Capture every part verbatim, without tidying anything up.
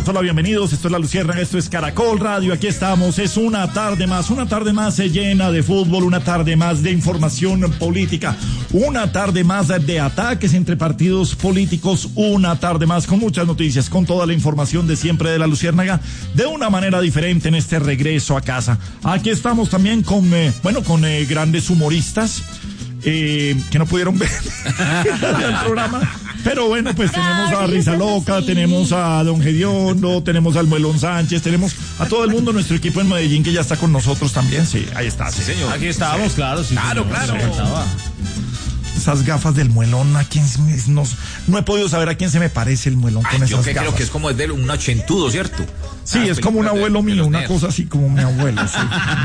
Hola, bienvenidos, esto es La Luciérnaga, esto es Caracol Radio, aquí estamos, es una tarde más, una tarde más llena de fútbol, una tarde más de información política, una tarde más de ataques entre partidos políticos, una tarde más con muchas noticias, con toda la información de siempre de La Luciérnaga, de una manera diferente en este regreso a casa. Aquí estamos también con, eh, bueno, con eh, grandes humoristas, eh, que no pudieron ver el programa. Pero bueno, pues tenemos a Risa Loca, tenemos a Don Gediondo, tenemos al Muelón Sánchez, tenemos a todo el mundo, nuestro equipo en Medellín que ya está con nosotros también. Sí, ahí está. Sí, señor. Aquí estábamos, sí. claro, sí. Claro, señor, claro. Sí. Esas gafas del Muelón, ¿a quién se me, no, no he podido saber a quién se me parece el Muelón con Ay, esas yo que gafas. creo que es como el de un ochentudo, ¿cierto? Sí, ah, es como un abuelo de, mío, de una nerds. cosa así como mi abuelo, sí.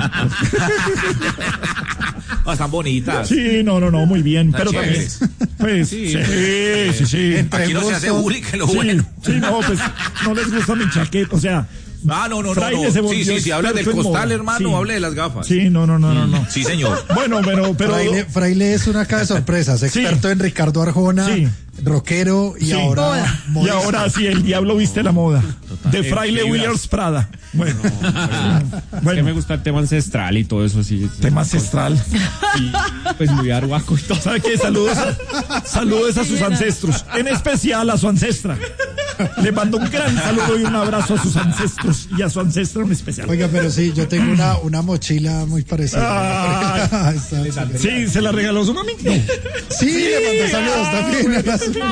Oh, están bonitas. Sí, no, no, no, muy bien. Están Pero también, chéveres. pues, sí, sí, sí. sí. Aquí no se hace bullying, que lo Sí, bueno. sí, no, pues, no les gusta mi chaqueta, o sea. Ah, no, no, no, Fraile no. se volvió Sí, sí, si hablas del experto en costal, moda. hermano, Sí. hable de las gafas. Sí, no, no, no, no, no. Sí, señor. Bueno, pero, pero. Fraile, Fraile es una caja de sorpresas, experto Sí. en Ricardo Arjona, Sí. rockero y Sí. ahora Y modista. ahora sí, el diablo viste la moda. De Fraile Eh, Williams Prada. Bueno, Es que me gusta el tema ancestral y todo eso así. tema ancestral. Y, pues muy arhuaco y todo. ¿Sabe qué? Saludos a, saludos a sus ancestros, en especial a su ancestra. Le mando un gran saludo y un abrazo a sus ancestros y a su ancestra en especial. Oiga, pero sí, yo tengo una, una mochila muy parecida. Ah, Está- está- sí, se la regaló su mami. No. Sí, le mandé saludos también.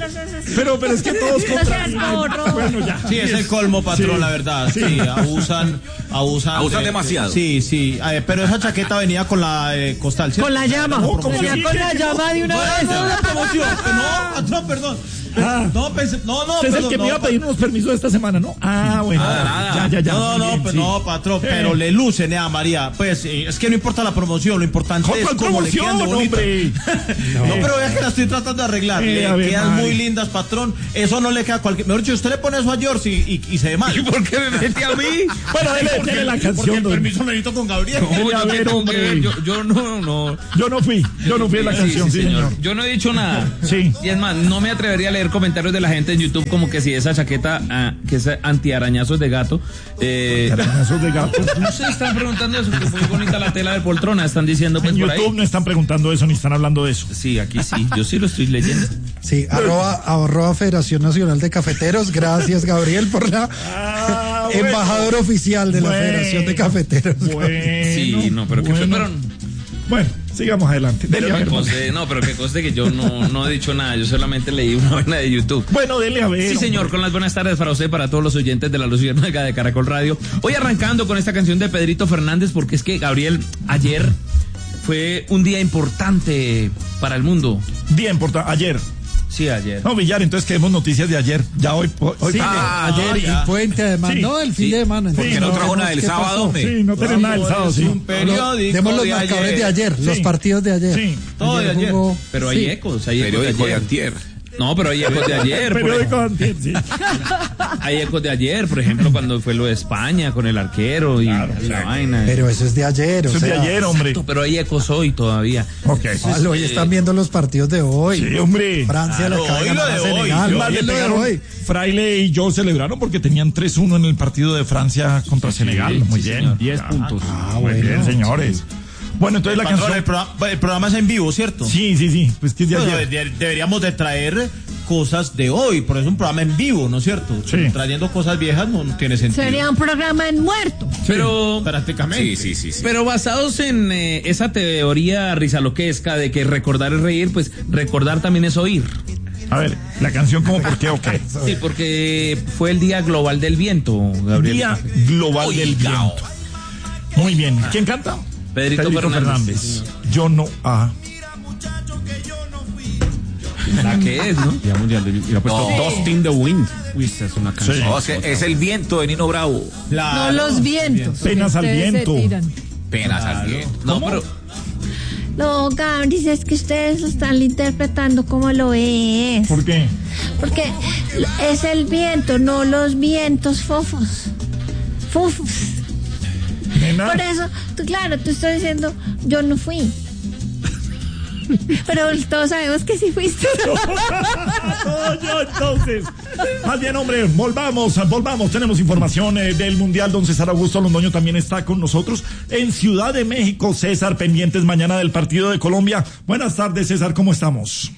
Pero, pero es que todos compran. gorro. Bueno, ya. Sí, es el colmo, patrón, Sí. la verdad. Sí, Sí. abusan, abusan. Abusan de- demasiado. Sí, sí. Eh, pero esa chaqueta venía con la eh, costal, ¿cierto? Con la llama. No, ¿cómo Venía así? con la llama de una No, vez. no, no, una promoción. No, patrón, perdón. Ah. No, pensé, no, no, Usted es el perdón, que me no, iba a pedir unos permisos esta semana, ¿no? Ah, bueno. Nada, nada. Ya, ya, ya. No, no, Muy no, bien, pues, sí. no, patrón, Eh. pero le luce, Nea María. Pues eh, es que no importa la promoción, lo importante ¿Cuál es cómo le quedan de promoción, bonita. hombre? No, pero vea que la estoy tratando de arreglar. Eh, a le ver, quedan Mari. muy lindas, patrón. Eso no le queda a cualquier. Mejor dicho, usted le pone eso a George y, y, y se ve mal. ¿Por qué me mete a mí? Bueno, dele, dele la Porque canción. el don- permiso lo necesito con Gabriel. Dele, a ver, hombre. Yo, yo no, no. Yo no fui, yo no fui a la canción, sí, señor. Yo no he dicho nada. Sí. Y es más, no me atrevería a leer comentarios de la gente en YouTube como que si esa chaqueta, ah, que es antiarañazos de gato. Eh, Arañazos de gato. no se están preguntando eso, que es muy bonita la tela de poltrona, están diciendo pues En por YouTube ahí. no están preguntando eso ni están hablando de eso. Sí, aquí sí, yo sí lo estoy leyendo. Sí, arroba, arroba Federación Nacional de Cafeteros. Gracias, Gabriel, por la Ah, bueno. embajador oficial de la Bueno. Federación de Cafeteros. Bueno, Sí, no, pero que bueno. fueron. Bueno, sigamos adelante. Dele, Pero a que ver, conste, no, pero que conste que yo no, no he dicho nada, yo solamente leí una vaina de YouTube. bueno, dele a ver. Sí, señor, hombre. con las buenas tardes para usted, para todos los oyentes de la Luciérnaga de Caracol Radio. Hoy arrancando con esta canción de Pedrito Fernández, porque es que, Gabriel, ayer fue un día importante para el mundo. Día importante. Ayer. Sí, ayer. No, Villar, entonces queremos noticias de ayer. Ya hoy. hoy Sí, Ah, ayer ya. y puente además, Sí, no el fin sí. de semana. ¿Por qué entonces no trajo sabemos nada del qué sábado, pasó. hombre? Sí, no tenemos nada el sábado, sí. Un periódico. Demos los de marcadores ayer. de ayer, Sí. los partidos de ayer. Sí. Todo de ayer. jugó- Pero hay sí. ecos, hay ecos de Periódico de ayer. antier. No, pero hay ecos de ayer. por Periódico ejemplo. antier, sí. Hay ecos de ayer, por ejemplo, cuando fue lo de España con el arquero y Claro, la sí. vaina. Pero eso es de ayer, o Eso es de sea. ayer, hombre. Exacto, pero hay ecos hoy todavía. Ok. Vale, hoy están viendo los partidos de hoy. Sí, hombre. Francia Claro, le acaba hoy de lo ganar a de hoy. Senegal. Es más, Hoy le es lo de pegaron. hoy. Fraile y yo celebraron porque tenían tres uno en el partido de Francia contra Senegal. Muy sí, bien. señor. diez Ah, puntos. Ah, muy bien, señores. Bueno, entonces la Patrón, canción. el, programa, el programa es en vivo, ¿cierto? Sí, sí, sí. Pues que es de Bueno, ayer. de- deberíamos de traer cosas de hoy, por eso es un programa en vivo, ¿no es cierto? Sí. Trayendo cosas viejas no, no tiene sentido. Sería un programa en muerto. Pero, Prácticamente. Sí, sí, sí, sí. pero basados en eh, esa teoría rizaloquesca de que recordar es reír, pues recordar también es oír. A ver, la canción como por qué o qué. Sí, porque fue el Día Global del Viento, Gabriel. Día Global del Viento. Muy bien. ¿Quién canta? Pedrito Fernández. Yo no. Ah. La que es, ¿no? Día Mundial de y ha puesto No. Dust in the Wind. Uy, esta es una canción. Sí. No, es, que es el viento de Nino Bravo. Claro. No los vientos. Penas al Ustedes se viento. tiran. Penas al viento. No, pero No, Gabriel, es que ustedes lo están interpretando como lo es. ¿Por qué? Porque es el viento, no los vientos fofos. Fofos. Nena. Por eso, tú, claro, tú estás diciendo, yo no fui. Pero todos sabemos que sí fuiste. Todo yo, entonces. Más bien, hombre, volvamos, volvamos. Tenemos información eh, del Mundial. Don César Augusto Londoño también está con nosotros en Ciudad de México. César, pendientes mañana del partido de Colombia. Buenas tardes, César, ¿cómo estamos?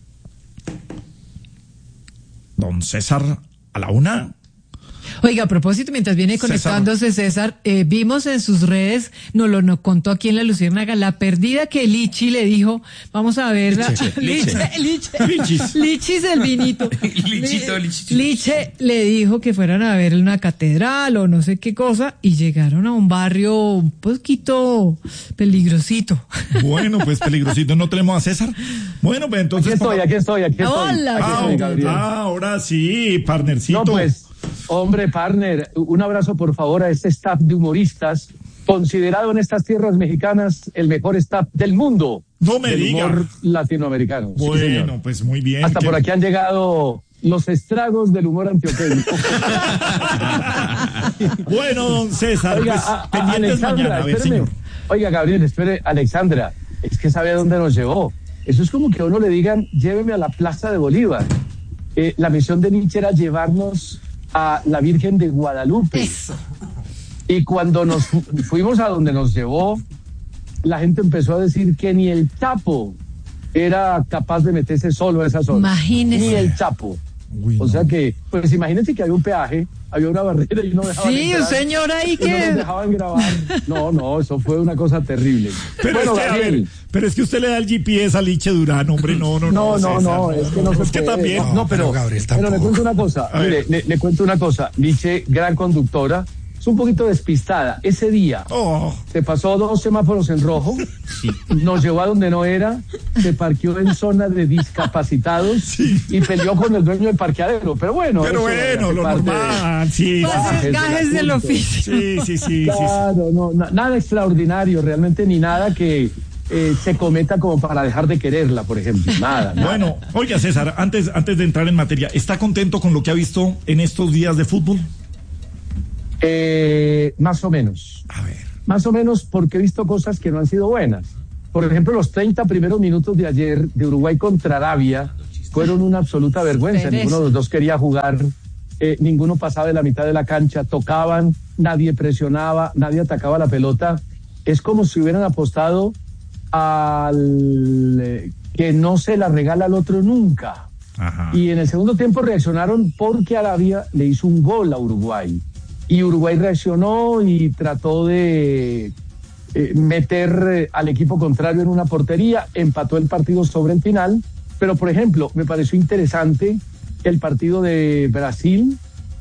Don César, a la una. Oiga, a propósito, mientras viene conectándose César, eh, vimos en sus redes, nos lo nos contó aquí en La Luciérnaga, la perdida que Lichi le dijo, vamos a ver, Liche, Liche, Liche, Lichis. Lichis el vinito. Lichito, lichito. Liche le dijo que fueran a ver una catedral o no sé qué cosa y llegaron a un barrio un poquito peligrosito. Bueno, pues peligrosito. ¿No tenemos a César? Bueno, pues entonces... Aquí estoy, aquí estoy, aquí estoy. Hola, Aquí Ah, estoy, Gabriel. ah, ahora sí, partnercito. No, pues, hombre, partner, un abrazo por favor a este staff de humoristas, considerado en estas tierras mexicanas el mejor staff del mundo. No me del diga. humor latinoamericano. Sí, Bueno, señor. pues muy bien. Hasta que- por aquí han llegado los estragos del humor antioqueño. Bueno, don César, Oiga, pues a- a- pendientes Alexandra, mañana, a ver, espéreme. señor. Oiga, Gabriel, espere, Alexandra, es que sabe a dónde nos llevó. Eso es como que a uno le digan, lléveme a la Plaza de Bolívar. Eh, la misión de Nietzsche era llevarnos a la Virgen de Guadalupe. Eso. Y cuando nos fu- fuimos a donde nos llevó, la gente empezó a decir que ni el Chapo era capaz de meterse solo a esa zona. Imagínese. Ni el Chapo. Uy, O no. sea que, pues imagínense que había un peaje, había una barrera y no dejaban Sí, un entrar, señor ahí y no nos que... dejaban grabar. No, no, eso fue una cosa terrible. Pero, bueno, es que, a ver, Gabriel. pero es que usted le da el G P S a Liche Durán, hombre, no, no, No, no. no, César, no, es que no se Es que puede. también. No, no, pero, pero Gabriel pero le tampoco. cuento una cosa. A Mire, ver. le, le cuento una cosa. Nietzsche, gran conductora, es un poquito despistada. Ese día Oh, se pasó dos semáforos en rojo, nos llevó a donde no era, se parqueó en zona de discapacitados y peleó con el dueño del parqueadero. Pero bueno, pero eso bueno, hace lo parte de- normal, sí. Pues, Gajes del gajes del asunto. oficio. Sí, sí, sí, sí, sí. Claro, no, na- nada extraordinario, realmente ni nada que eh, se cometa como para dejar de quererla, por ejemplo. Nada, nada. Bueno, oiga, César, antes, antes de entrar en materia, ¿está contento con lo que ha visto en estos días de fútbol? Eh, más o menos. A ver. Más o menos porque he visto cosas que no han sido buenas. Por ejemplo, los treinta primeros minutos de ayer de Uruguay contra Arabia fueron una absoluta vergüenza. Pereza. Ninguno de los dos quería jugar, eh, ninguno pasaba de la mitad de la cancha, tocaban, nadie presionaba, nadie atacaba la pelota. Es como si hubieran apostado al eh, que no se la regala al otro nunca. Ajá. Y en el segundo tiempo reaccionaron porque Arabia le hizo un gol a Uruguay. Y Uruguay reaccionó y trató de eh, meter eh, al equipo contrario en una portería, empató el partido sobre el final. Pero, por ejemplo, me pareció interesante el partido de Brasil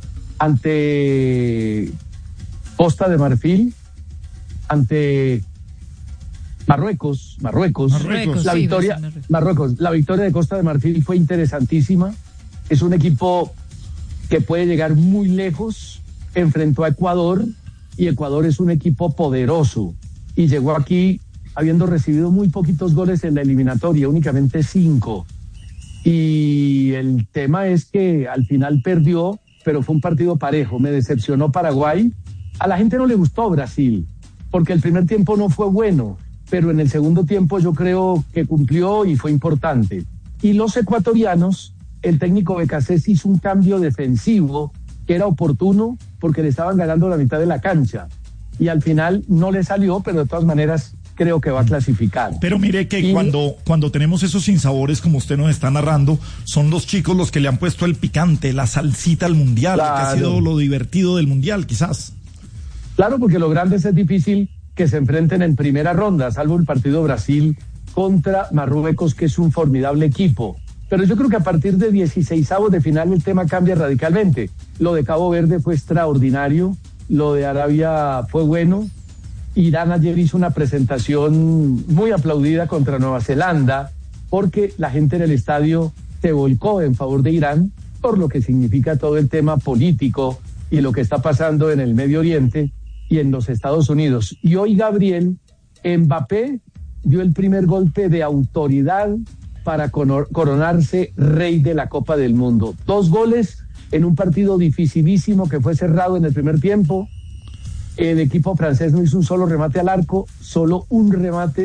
ante Costa de Marfil, ante Marruecos, Marruecos. Marruecos. La sí, victoria, Brasil, Marruecos. Marruecos, la victoria de Costa de Marfil fue interesantísima. Es un equipo que puede llegar muy lejos. Enfrentó a Ecuador y Ecuador es un equipo poderoso y llegó aquí habiendo recibido muy poquitos goles en la eliminatoria, únicamente cinco. Y el tema es que al final perdió, pero fue un partido parejo. Me decepcionó Paraguay. A la gente no le gustó Brasil, porque el primer tiempo no fue bueno, pero en el segundo tiempo yo creo que cumplió y fue importante. Y los ecuatorianos, el técnico Becasés hizo un cambio defensivo que era oportuno porque le estaban ganando la mitad de la cancha. Y al final no le salió, pero de todas maneras creo que va a clasificar. Pero mire que Y- cuando, cuando tenemos esos sinsabores, como usted nos está narrando, son los chicos los que le han puesto el picante, la salsita al mundial, que ha Claro. sido lo divertido del mundial, quizás. Claro, porque lo grande es difícil que se enfrenten en primera ronda, salvo el partido Brasil contra Marruecos, que es un formidable equipo. Pero yo creo que a partir de dieciseisavos de final el tema cambia radicalmente. Lo de Cabo Verde fue extraordinario, lo de Arabia fue bueno. Irán ayer hizo una presentación muy aplaudida contra Nueva Zelanda, porque la gente en el estadio se volcó en favor de Irán, por lo que significa todo el tema político y lo que está pasando en el Medio Oriente y en los Estados Unidos. Y hoy, Gabriel, Mbappé dio el primer golpe de autoridad para cono- coronarse rey de la Copa del Mundo. Dos goles en un partido dificilísimo que fue cerrado en el primer tiempo. El equipo francés no hizo un solo remate al arco, solo un remate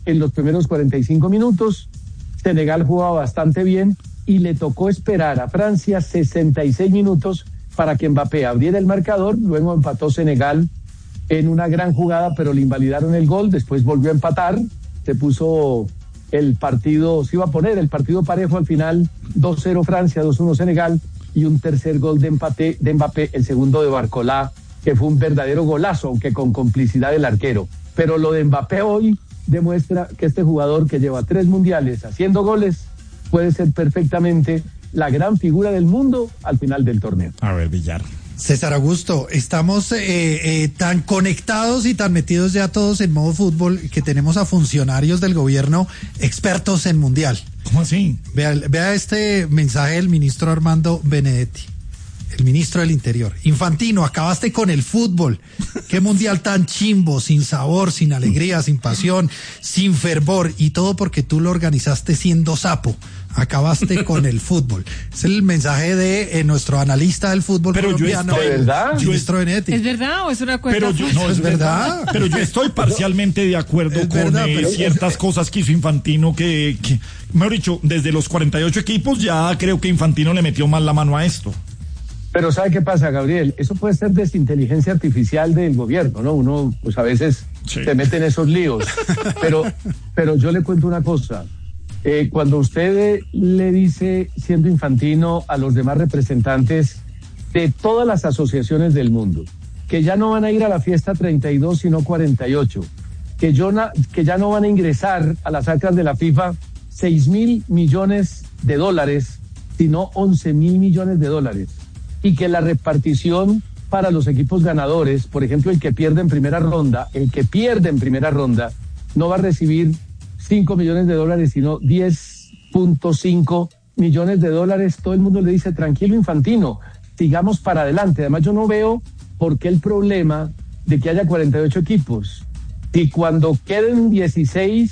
en los primeros cuarenta y cinco minutos. Senegal jugaba bastante bien y le tocó esperar a Francia sesenta y seis minutos para que Mbappé abriera el marcador. Luego empató Senegal en una gran jugada, pero le invalidaron el gol. Después volvió a empatar, se puso el partido, se iba a poner el partido parejo al final, dos cero Francia, dos uno Senegal, y un tercer gol de empate de Mbappé, el segundo de Barcola, que fue un verdadero golazo, aunque con complicidad del arquero. Pero lo de Mbappé hoy demuestra que este jugador que lleva tres mundiales haciendo goles puede ser perfectamente la gran figura del mundo al final del torneo. A ver, Villar. César Augusto, estamos eh, eh, tan conectados y tan metidos ya todos en modo fútbol que tenemos a funcionarios del gobierno expertos en mundial. ¿Cómo así? Vea, vea este mensaje del ministro Armando Benedetti, el ministro del Interior. Infantino, acabaste con el fútbol. Qué mundial tan chimbo, sin sabor, sin alegría, sin pasión, sin fervor, y todo porque tú lo organizaste siendo sapo. Acabaste con el fútbol. Es el mensaje de eh, nuestro analista del fútbol pero colombiano, yo estoy, ¿verdad? ministro Benedetti. ¿Es verdad o es una cuenta? Pero yo, no, es verdad. Pero yo estoy parcialmente de acuerdo Es con verdad, eh, pero- ciertas cosas que hizo Infantino, que, que, mejor dicho, desde los cuarenta y ocho equipos ya creo que Infantino le metió más la mano a esto. Pero ¿sabe qué pasa, Gabriel? Eso puede ser desinteligencia artificial del gobierno, ¿no? Uno, pues a veces Sí. se mete en esos líos. Pero, pero yo le cuento una cosa. Eh, cuando usted le dice, siendo Infantino, a los demás representantes de todas las asociaciones del mundo, que ya no van a ir a la fiesta treinta y dos, sino cuarenta y ocho, que, yo na- que ya no van a ingresar a las arcas de la FIFA seis mil millones de dólares, sino once mil millones de dólares, y que la repartición para los equipos ganadores, por ejemplo, el que pierde en primera ronda, el que pierde en primera ronda, no va a recibir cinco millones de dólares, sino diez punto cinco millones de dólares. Todo el mundo le dice, tranquilo, Infantino, sigamos para adelante. Además, yo no veo por qué el problema de que haya cuarenta y ocho equipos. Y cuando queden dieciséis,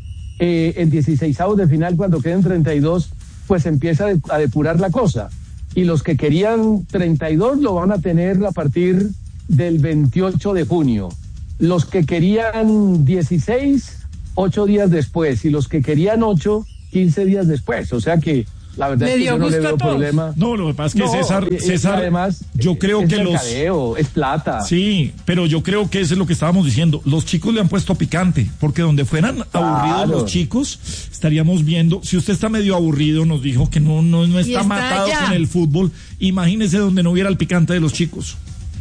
eh, en dieciseisavos de final, cuando queden treinta y dos, pues empieza a depurar la cosa. Y los que querían treinta y dos lo van a tener a partir del veintiocho de junio. Los que querían dieciséis, ocho días después. Y los que querían ocho, quince días después. O sea que la verdad Le es que dio yo no le gusto a veo todos. problema. No, lo que pasa es que No, César, y- y César, además, yo creo es que los... mercadeo, es plata. Sí, pero yo creo que eso es lo que estábamos diciendo. Los chicos le han puesto picante, porque donde fueran aburridos los chicos, estaríamos viendo, si usted está medio aburrido, nos dijo que no, no, no está, está matado allá. con el fútbol, imagínese donde no hubiera el picante de los chicos.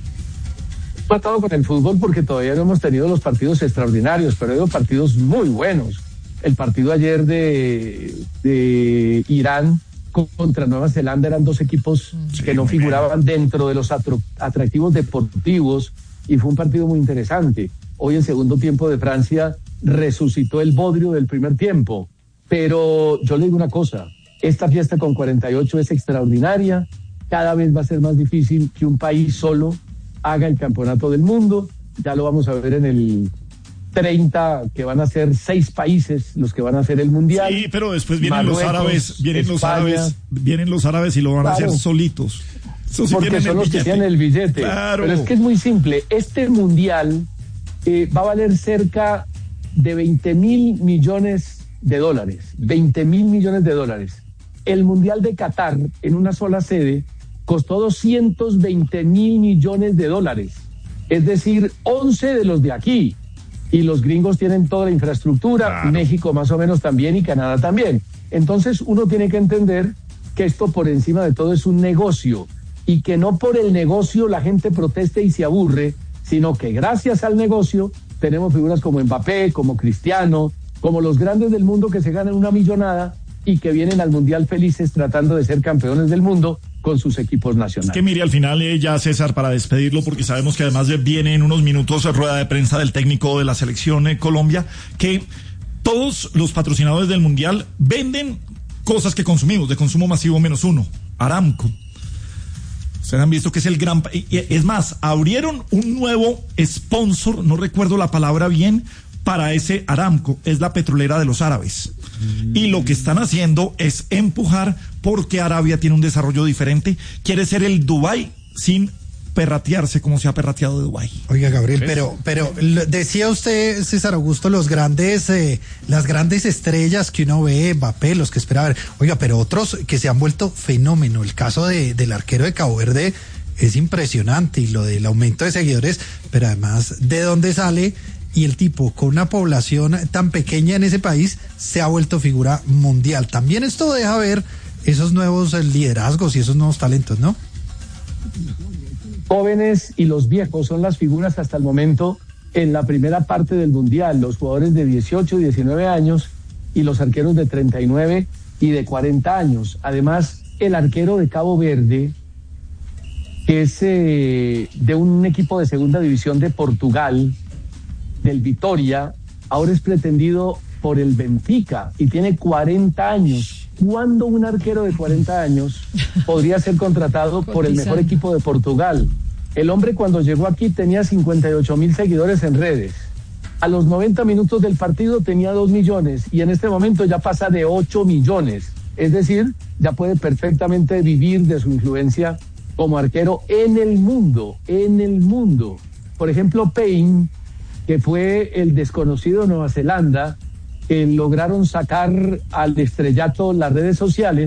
Matado con el fútbol porque todavía no hemos tenido los partidos extraordinarios, pero ha habido partidos muy buenos. El partido ayer de, de Irán contra Nueva Zelanda eran dos equipos Sí, que no muy figuraban dentro de los atro- atractivos deportivos y fue un partido muy interesante. Hoy el segundo tiempo de Francia resucitó el bodrio del primer tiempo, pero yo le digo una cosa, esta fiesta con cuarenta y ocho es extraordinaria, cada vez va a ser más difícil que un país solo haga el campeonato del mundo, ya lo vamos a ver en el treinta, que van a ser seis países los que van a hacer el mundial. Sí, pero después vienen los Marruecos, árabes, vienen los España. árabes, vienen los árabes y lo van a Claro. hacer solitos. Eso sí Porque tienen son el los que billete. tienen el billete. Claro. Pero es que es muy simple. Este mundial eh, va a valer cerca de veinte mil millones de dólares. veinte mil millones de dólares. El mundial de Qatar, en una sola sede, costó doscientos veinte mil millones de dólares. Es decir, once de los de aquí. Y los gringos tienen toda la infraestructura, Claro. México más o menos también y Canadá también. Entonces uno tiene que entender que esto por encima de todo es un negocio y que no por el negocio la gente proteste y se aburre, sino que gracias al negocio tenemos figuras como Mbappé, como Cristiano, como los grandes del mundo que se ganan una millonada y que vienen al Mundial felices tratando de ser campeones del mundo con sus equipos nacionales. Es que mire, al final eh, ya César, para despedirlo, porque sabemos que además viene en unos minutos rueda de prensa del técnico de la selección eh, Colombia, que todos los patrocinadores del Mundial venden cosas que consumimos, de consumo masivo menos uno, Aramco. Ustedes han visto que es el gran... y- y es más, abrieron un nuevo sponsor, no recuerdo la palabra bien, para ese Aramco, es la petrolera de los árabes. Mm. Y lo que están haciendo es empujar porque Arabia tiene un desarrollo diferente, quiere ser el Dubái sin perratearse como se ha perrateado de Dubái. Oiga, Gabriel, pero, pero lo- decía usted, César Augusto, los grandes, eh, las grandes estrellas que uno ve, Mbappé, los que esperaba ver. Oiga, pero otros que se han vuelto fenómeno. El caso de, del arquero de Cabo Verde es impresionante, y lo del aumento de seguidores, pero además de dónde sale, y el tipo con una población tan pequeña en ese país se ha vuelto figura mundial. También esto deja ver esos nuevos eh, liderazgos y esos nuevos talentos, ¿no? Jóvenes y los viejos son las figuras hasta el momento en la primera parte del Mundial, los jugadores de dieciocho, diecinueve años y los arqueros de treinta y nueve y de cuarenta años. Además, el arquero de Cabo Verde, que es eh, de un equipo de segunda división de Portugal, del Vitória, ahora es pretendido por el Benfica y tiene cuarenta años. ¿Cuándo un arquero de cuarenta años podría ser contratado por el mejor equipo de Portugal? El hombre cuando llegó aquí tenía cincuenta y ocho mil seguidores en redes. A los noventa minutos del partido tenía dos millones y en este momento ya pasa de ocho millones. Es decir, ya puede perfectamente vivir de su influencia como arquero en el mundo, en el mundo. Por ejemplo, Payne, que fue el desconocido de Nueva Zelanda, que lograron sacar al estrellato las redes sociales,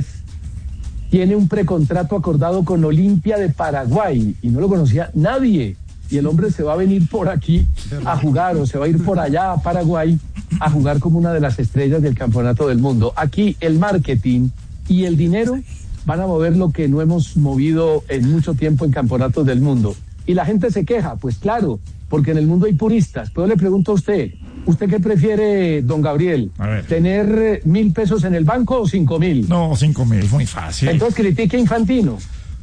tiene un precontrato acordado con Olimpia de Paraguay y no lo conocía nadie. Y el hombre se va a venir por aquí a jugar o se va a ir por allá a Paraguay a jugar como una de las estrellas del campeonato del mundo. Aquí el marketing y el dinero van a mover lo que no hemos movido en mucho tiempo en campeonatos del mundo. Y la gente se queja, pues claro, porque en el mundo hay puristas. Pero le pregunto a usted, ¿usted qué prefiere, don Gabriel? A ver. ¿Tener eh, mil pesos en el banco o cinco mil? No, cinco mil, muy fácil. Entonces critique a Infantino.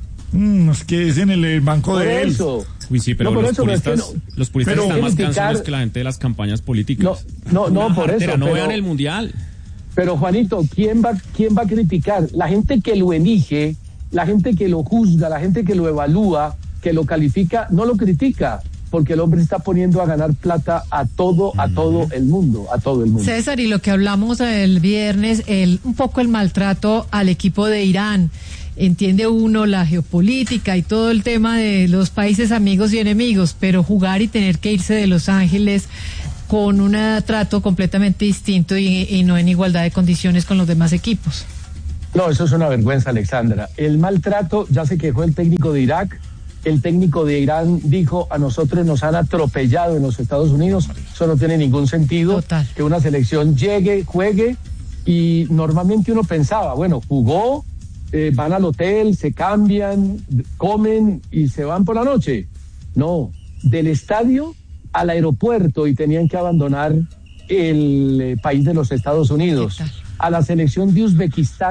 Mm, es que es en el, el banco Por de él. eso. Uy, sí, pero No, por los, eso, pero es que puristas, no- los puristas pero están más criticar- cansados que la gente de las campañas políticas. No, no, no, por eso, Jartera, no pero- vean el mundial. Pero Juanito, ¿quién va, quién va a criticar? La gente que lo elige, la gente que lo juzga, la gente que lo evalúa, que lo califica, no lo critica, porque el hombre está poniendo a ganar plata a todo, a todo el mundo, a todo el mundo. César, y lo que hablamos el viernes, el, un poco el maltrato al equipo de Irán. Entiende uno la geopolítica y todo el tema de los países amigos y enemigos, pero jugar y tener que irse de Los Ángeles con un trato completamente distinto y, y no en igualdad de condiciones con los demás equipos. No, eso es una vergüenza, Alexandra. El maltrato, ya se quejó el técnico de Irak, el técnico de Irán dijo, a nosotros nos han atropellado en los Estados Unidos, eso no tiene ningún sentido. Total. Que una selección llegue, juegue, y normalmente uno pensaba, bueno, jugó, eh, van al hotel, se cambian, comen y se van por la noche. No, del estadio al aeropuerto y tenían que abandonar el eh, país de los Estados Unidos. ¿Qué tal? A la selección de Uzbekistán